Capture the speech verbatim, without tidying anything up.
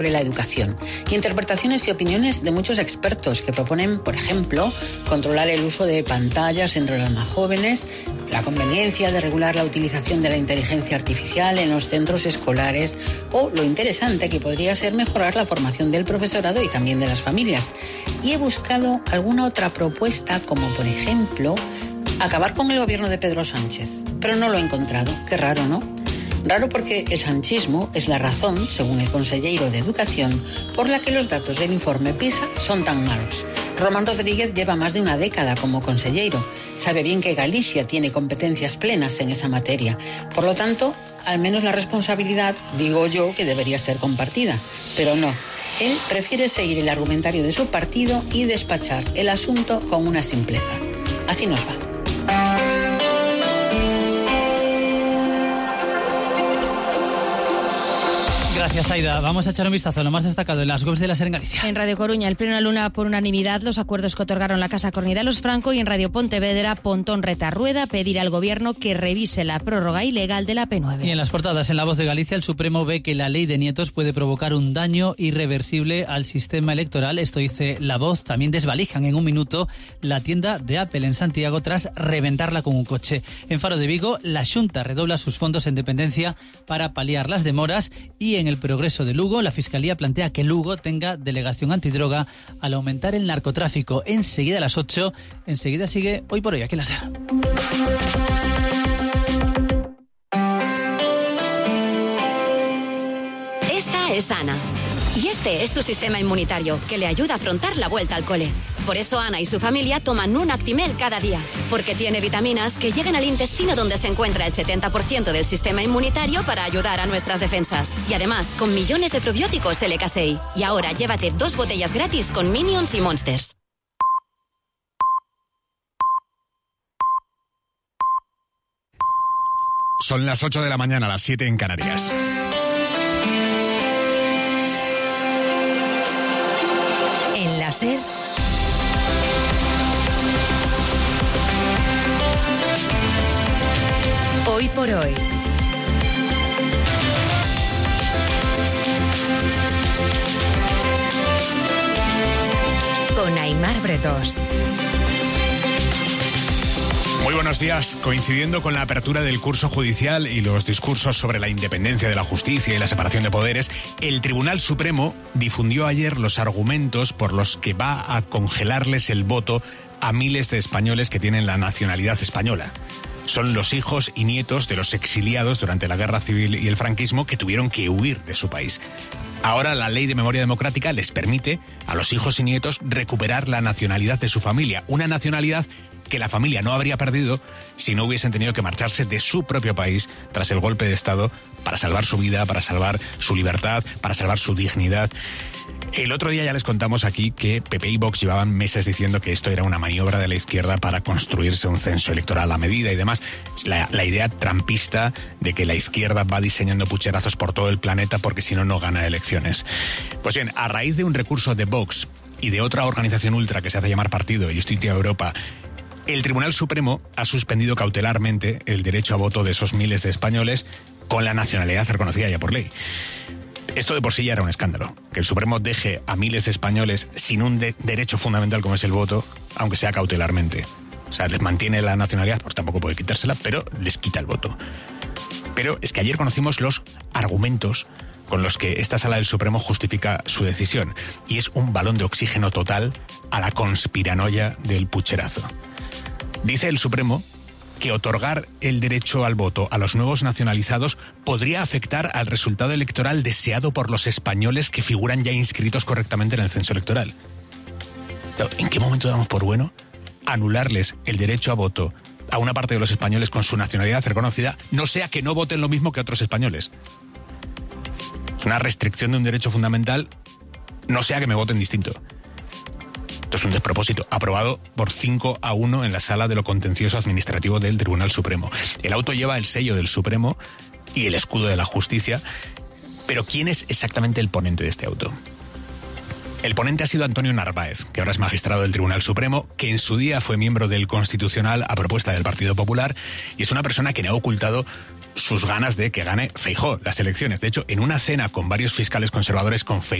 sobre la educación y interpretaciones y opiniones de muchos expertos que proponen, por ejemplo, controlar el uso de pantallas entre los más jóvenes, la conveniencia de regular la utilización de la inteligencia artificial en los centros escolares o lo interesante que podría ser mejorar la formación del profesorado y también de las familias. Y he buscado alguna otra propuesta, como por ejemplo acabar con el gobierno de Pedro Sánchez, pero no lo he encontrado. Qué raro, ¿no? Raro porque el sanchismo es la razón, según el consejero de Educación, por la que los datos del informe PISA son tan malos. Román Rodríguez lleva más de una década como consejero. Sabe bien que Galicia tiene competencias plenas en esa materia. Por lo tanto, al menos la responsabilidad, digo yo, que debería ser compartida. Pero no. Él prefiere seguir el argumentario de su partido y despachar el asunto con una simpleza. Así nos va. Gracias, Aida. Vamos a echar un vistazo a lo más destacado en las webs de la SER en Galicia. En Radio Coruña, el Pleno de Luna por unanimidad los acuerdos que otorgaron la Casa Cornidalos Franco, y en Radio Pontevedra, Pontón reta a Rueda pedir al Gobierno que revise la prórroga ilegal de la P nueve. Y en las portadas, en La Voz de Galicia, el Supremo ve que la ley de nietos puede provocar un daño irreversible al sistema electoral. Esto dice La Voz. También desvalijan en un minuto la tienda de Apple en Santiago tras reventarla con un coche. En Faro de Vigo, la Xunta redobla sus fondos en dependencia para paliar las demoras, y en el Progreso de Lugo, la Fiscalía plantea que Lugo tenga delegación antidroga al aumentar el narcotráfico. Enseguida a las ocho, enseguida sigue Hoy por Hoy, aquí en la SER. Esta es Ana. Y este es su sistema inmunitario, que le ayuda a afrontar la vuelta al cole. Por eso Ana y su familia toman un Actimel cada día, porque tiene vitaminas que llegan al intestino, donde se encuentra el setenta por ciento del sistema inmunitario, para ayudar a nuestras defensas. Y además, con millones de probióticos L K S E I. Y ahora llévate dos botellas gratis con Minions y Monsters. Son las ocho de la mañana, las siete en Canarias. En la SER, Hoy por Hoy. Con Aimar Bretos. Muy buenos días. Coincidiendo con la apertura del curso judicial y los discursos sobre la independencia de la justicia y la separación de poderes, el Tribunal Supremo difundió ayer los argumentos por los que va a congelarles el voto a miles de españoles que tienen la nacionalidad española. Son los hijos y nietos de los exiliados durante la Guerra Civil y el franquismo que tuvieron que huir de su país. Ahora la Ley de Memoria Democrática les permite a los hijos y nietos recuperar la nacionalidad de su familia, una nacionalidad que la familia no habría perdido si no hubiesen tenido que marcharse de su propio país tras el golpe de Estado para salvar su vida, para salvar su libertad, para salvar su dignidad. El otro día ya les contamos aquí que P P y Vox llevaban meses diciendo que esto era una maniobra de la izquierda para construirse un censo electoral a medida y demás. La, la idea trampista de que la izquierda va diseñando pucherazos por todo el planeta porque si no, no gana elecciones. Pues bien, a raíz de un recurso de Vox y de otra organización ultra que se hace llamar Partido Justicia Europa, el Tribunal Supremo ha suspendido cautelarmente el derecho a voto de esos miles de españoles con la nacionalidad reconocida ya por ley. Esto de por sí ya era un escándalo, que el Supremo deje a miles de españoles sin un de- derecho fundamental como es el voto, aunque sea cautelarmente. O sea, les mantiene la nacionalidad, pues tampoco puede quitársela, pero les quita el voto. Pero es que ayer conocimos los argumentos con los que esta sala del Supremo justifica su decisión, y es un balón de oxígeno total a la conspiranoia del pucherazo. Dice el Supremo que otorgar el derecho al voto a los nuevos nacionalizados podría afectar al resultado electoral deseado por los españoles que figuran ya inscritos correctamente en el censo electoral. ¿En qué momento damos por bueno anularles el derecho a voto a una parte de los españoles con su nacionalidad reconocida, no sea que no voten lo mismo que otros españoles? Una restricción de un derecho fundamental, no sea que me voten distinto. Esto es un despropósito, aprobado por cinco a uno en la Sala de lo Contencioso Administrativo del Tribunal Supremo. El auto lleva el sello del Supremo y el escudo de la justicia, pero ¿quién es exactamente el ponente de este auto? El ponente ha sido Antonio Narváez, que ahora es magistrado del Tribunal Supremo, que en su día fue miembro del Constitucional a propuesta del Partido Popular y es una persona que no ha ocultado sus ganas de que gane Feijóo las elecciones. De hecho, en una cena con varios fiscales conservadores con Feijóo,